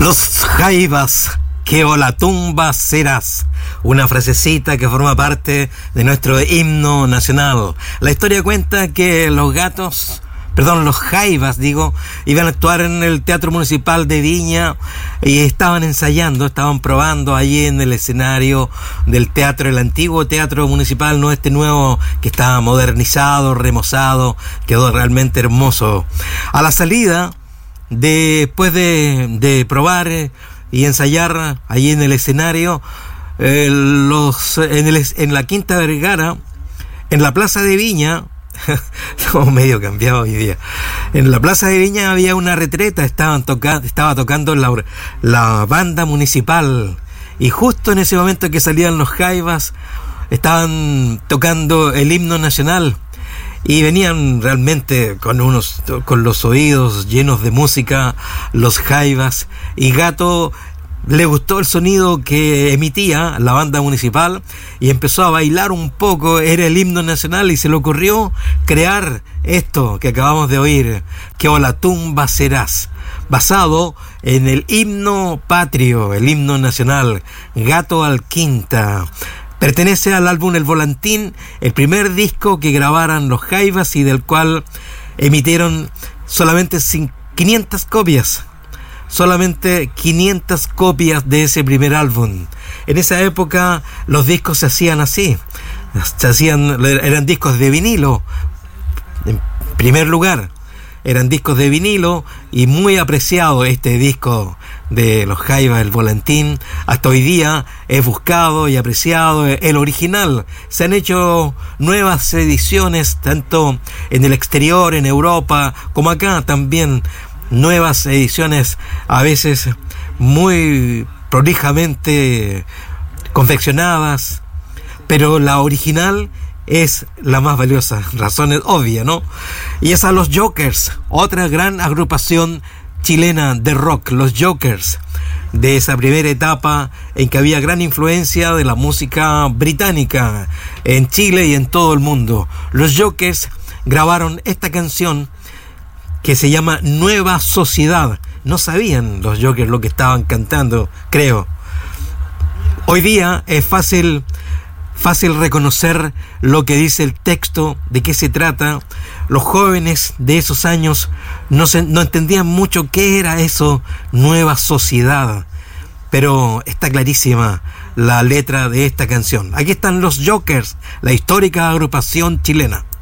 Los Jaivas, que o la tumba serás. Una frasecita que forma parte de nuestro himno nacional. La historia cuenta que los Jaivas, iban a actuar en el Teatro Municipal de Viña y estaban ensayando, estaban probando allí en el escenario del teatro, el antiguo Teatro Municipal, no este nuevo que está modernizado, remozado, quedó realmente hermoso. A la salida, después de probar y ensayar allí en el escenario, en la Quinta Vergara, en la Plaza de Viña, estamos medio cambiados hoy día. En la Plaza de Viña había una retreta, estaba tocando la banda municipal, y justo en ese momento que salían los Jaivas, estaban tocando el himno nacional, y venían realmente con los oídos llenos de música, los Jaivas, y Gato le gustó el sonido que emitía la banda municipal y empezó a bailar un poco. Era el himno nacional y se le ocurrió crear esto que acabamos de oír, que o la tumba serás, basado en el himno patrio, el himno nacional, Gato al Quinta. Pertenece al álbum El Volantín, el primer disco que grabaran los Jaivas y del cual emitieron solamente 500 copias. Solamente 500 copias de ese primer álbum. En esa época los discos se hacían así. Eran discos de vinilo. En primer lugar, eran discos de vinilo, y muy apreciado este disco de los Jaivas, El Volantín. Hasta hoy día es buscado y apreciado el original. Se han hecho nuevas ediciones tanto en el exterior, en Europa, como acá también. Nuevas ediciones, a veces muy prolijamente confeccionadas, pero la original es la más valiosa, razones obvias, ¿no? Y es a los Jokers, otra gran agrupación chilena de rock, los Jokers, de esa primera etapa en que había gran influencia de la música británica en Chile y en todo el mundo. Los Jokers grabaron esta canción que se llama Nueva Sociedad. No sabían los Jokers lo que estaban cantando, creo. Hoy día es fácil reconocer lo que dice el texto, de qué se trata. Los jóvenes de esos años no entendían mucho qué era eso, Nueva Sociedad. Pero está clarísima la letra de esta canción. Aquí están los Jokers, la histórica agrupación chilena.